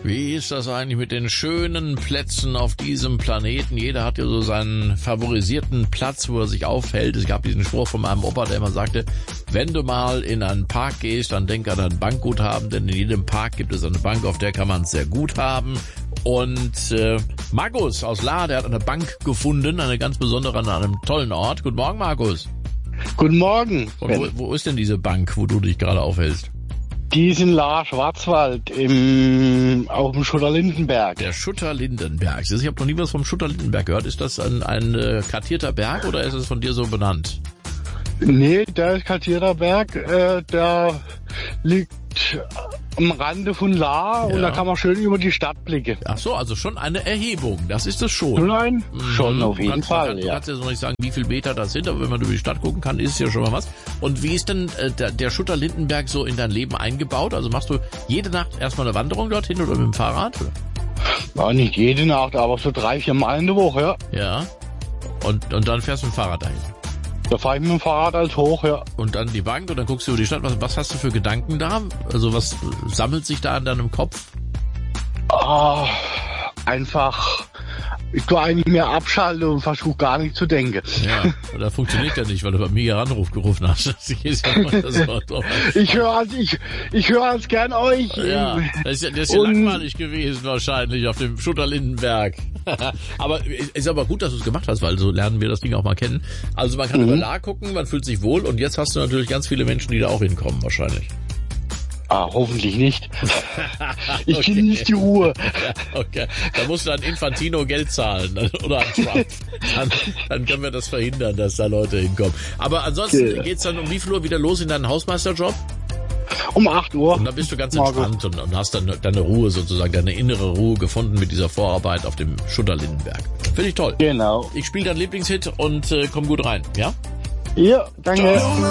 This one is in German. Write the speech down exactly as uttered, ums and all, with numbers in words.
Wie ist das eigentlich mit den schönen Plätzen auf diesem Planeten? Jeder hat ja so seinen favorisierten Platz, wo er sich aufhält. Es gab diesen Spruch von meinem Opa, der immer sagte, wenn du mal in einen Park gehst, dann denk an ein Bankguthaben, denn in jedem Park gibt es eine Bank, auf der kann man es sehr gut haben. Und äh, Markus aus Lahr, der hat eine Bank gefunden, eine ganz besondere an einem tollen Ort. Guten Morgen, Markus. Guten Morgen. Und wo, wo ist denn diese Bank, wo du dich gerade aufhältst? Die ist in Lahr, Schwarzwald, im, auf dem Schutter-Lindenberg. Der Schutter-Lindenberg. Ich habe noch nie was vom Schutter-Lindenberg gehört. Ist das ein, ein äh, kartierter Berg oder ist es von dir so benannt? Nee, der ist kartierter Berg, äh, der liegt am Rande von Lahr, ja. Und da kann man schön über die Stadt blicken. Ach so, also schon eine Erhebung, das ist es schon. Nein, mhm. Schon auf jeden kannst, Fall, kann, ja. Du kannst jetzt noch nicht sagen, wie viele Meter das sind, aber wenn man über die Stadt gucken kann, ist es ja schon mal was. Und wie ist denn äh, der, der Schutter-Lindenberg so in dein Leben eingebaut? Also machst du jede Nacht erstmal eine Wanderung dorthin oder mit dem Fahrrad? Ja, nicht jede Nacht, aber so drei, vier Mal in der Woche, ja. Ja, und, und dann fährst du mit dem Fahrrad dahin? Da fahre ich mit dem Fahrrad als hoch, ja. Und dann die Bank und dann guckst du über die Stadt. Was, was hast du für Gedanken da? Also was sammelt sich da in deinem Kopf? Ah, einfach, ich tue eigentlich mehr abschalten und versuche gar nicht zu denken. Ja, da funktioniert ja nicht, weil du bei mir Anruf gerufen hast. Das ist ja mal das Wort. Ich höre als, ich, ich höre als gern euch. Ja, das ist ja, das ist ja langweilig gewesen wahrscheinlich auf dem Schutter-Lindenberg. Aber ist aber gut, dass du es gemacht hast, weil so lernen wir das Ding auch mal kennen. Also man kann mhm. über Lahr gucken, man fühlt sich wohl und jetzt hast du natürlich ganz viele Menschen, die da auch hinkommen wahrscheinlich. Ah, hoffentlich nicht. Ich okay. genieße die Ruhe. Ja, okay. Da musst du an Infantino Geld zahlen oder an Trump. Dann, dann können wir das verhindern, dass da Leute hinkommen. Aber ansonsten ja. Geht's dann um wie viel Uhr wieder los in deinen Hausmeisterjob? Um acht Uhr. Und dann bist du ganz entspannt und, und hast dann deine Ruhe sozusagen, deine innere Ruhe gefunden mit dieser Vorarbeit auf dem Schutter-Lindenberg. Finde ich toll. Genau. Ich spiele deinen Lieblingshit und äh, komm gut rein, ja? Ja, danke. Ciao.